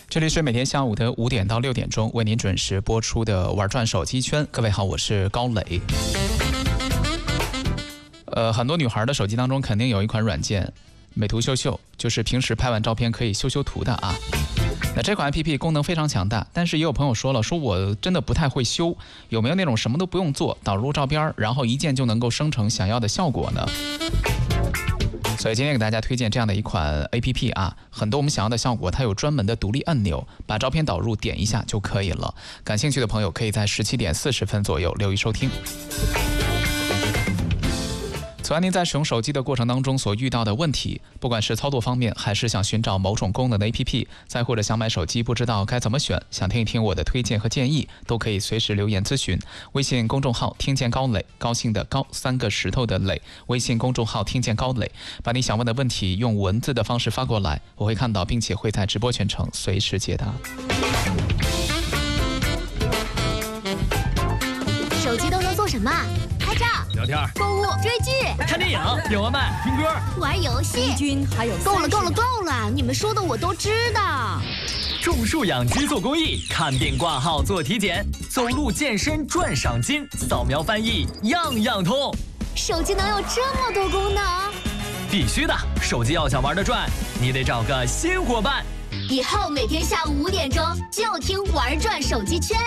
这里是每天下午的5点到6点钟为您准时播出的玩转手机圈。各位好，我是高磊。很多女孩的手机当中肯定有一款软件，美图秀秀，就是平时拍完照片可以修修图的啊。那这款 APP 功能非常强大，但是也有朋友说了，说我真的不太会修，有没有那种什么都不用做，导入照片，然后一键就能够生成想要的效果呢？所以今天给大家推荐这样的一款 APP 啊，很多我们想要的效果，它有专门的独立按钮，把照片导入点一下就可以了。感兴趣的朋友可以在17点40分左右留意收听。此外，您在使用手机的过程当中所遇到的问题，不管是操作方面，还是想寻找某种功能的 APP， 再或者想买手机不知道该怎么选，想听一听我的推荐和建议，都可以随时留言咨询。微信公众号听见高磊，高兴的高，3个石头的磊。微信公众号听见高磊，把你想问的问题用文字的方式发过来，我会看到，并且会在直播全程随时解答。 手机都能做什么？拍照、 聊天、 购物、追剧、 看电影、点外卖、听歌、 玩游戏。 君还有够了！你们说的我都知道。 种树养鸡做公益，看病挂号做体检，走路健身赚赏金，扫描翻译样样通。 手机能有这么多功能？ 必须的，手机要想玩得转，你得找个新伙伴。 以后每天下午5点钟就听玩转手机圈。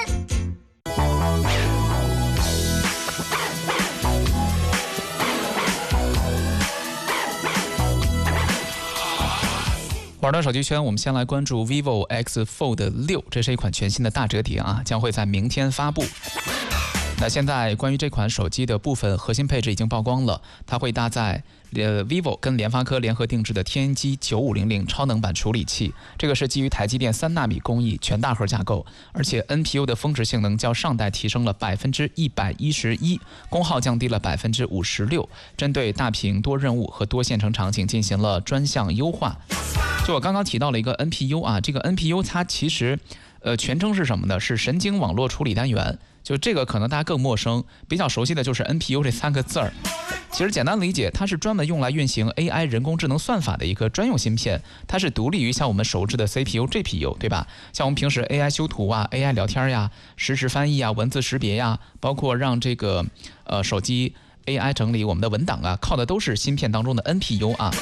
玩转手机圈，我们先来关注 vivo X Fold 6，这是一款全新的大折叠啊，将会在明天发布。那现在关于这款手机的部分核心配置已经曝光了，它会搭载vivo 跟联发科联合定制的天玑9500超能版处理器，这个是基于台积电3纳米工艺全大核架构，而且 NPU 的峰值性能较上代提升了111%，功耗降低了56%，针对大屏多任务和多线程场景进行了专项优化。就我刚刚提到了一个 NPU 啊，这个 NPU 它其实全称是什么呢？是神经网络处理单元。就这个可能大家更陌生，比较熟悉的就是 NPU 这3个字儿。其实简单理解，它是专门用来运行 AI 人工智能算法的一个专用芯片，它是独立于像我们熟知的 CPU、GPU， 对吧？像我们平时 AI 修图啊、AI 聊天呀、实时翻译啊、文字识别呀，包括让这个手机 AI 整理我们的文档啊，靠的都是芯片当中的 NPU 啊。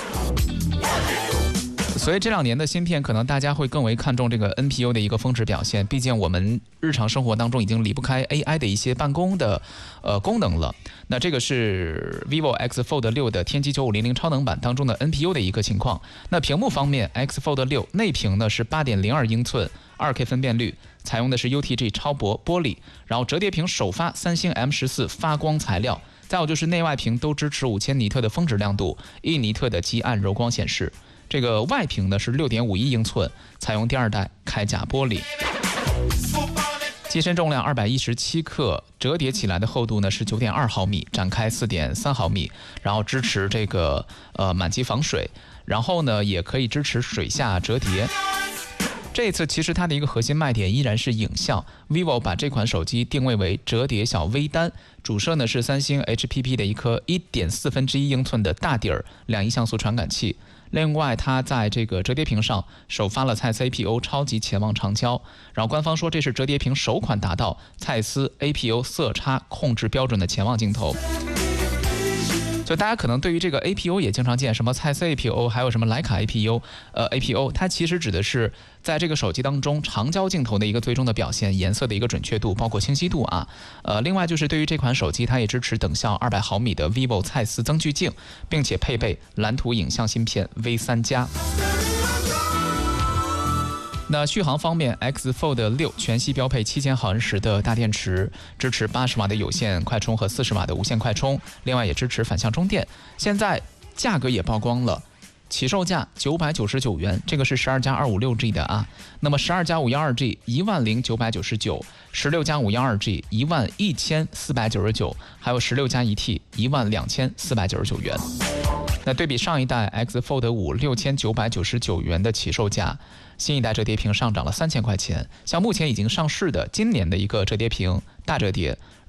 所以这2年的芯片，可能大家会更为看重这个 NPU 的一个峰值表现。毕竟我们日常生活当中已经离不开 AI 的一些办公的功能了。那这个是 vivo X Fold 6的天玑9500超能版当中的 NPU 的一个情况。那屏幕方面 ，X Fold 6内屏呢是8.02英寸，2K 分辨率，采用的是 UTG 超薄玻璃，然后折叠屏首发三星 M14发光材料。再有就是内外屏都支持5000尼特的峰值亮度，1尼特的极暗柔光显示。这个外屏呢是6.51英寸，采用第2代铠甲玻璃，机身重量217克，折叠起来的厚度呢是9.2毫米，展开4.3毫米，然后支持这个满级防水，然后呢也可以支持水下折叠。这一次其实它的一个核心卖点依然是影像 ，vivo 把这款手机定位为折叠小微单，主摄呢是三星 HPP 的一颗1.1/4英寸的大底儿2亿像素传感器。另外，它在这个折叠屏上首发了蔡司 APO 超级潜望长焦，然后官方说这是折叠屏首款达到蔡司 APO 色差控制标准的潜望镜头。就大家可能对于这个 APO 也经常见，什么蔡司 APO， 还有什么徕卡 APO， 它其实指的是在这个手机当中长焦镜头的一个最终的表现，颜色的一个准确度，包括清晰度啊。另外就是对于这款手机，它也支持等效200毫米的 vivo 蔡司增距镜，并且配备蓝图影像芯片 V3 加。那续航方面 ，X Fold 6全系标配7000毫安时的大电池，支持80瓦的有线快充和40瓦的无线快充，另外也支持反向充电。现在价格也曝光了，起售价999元，这个是12+256G 的啊。那么12+512G 10999，16+512G 11499，还有16+1T 12499元。那对比上一代 X Fold 5 6999元的起售价，新一代折叠屏上涨了3000块钱。像目前已经上市的今年的一个折叠屏大折叠，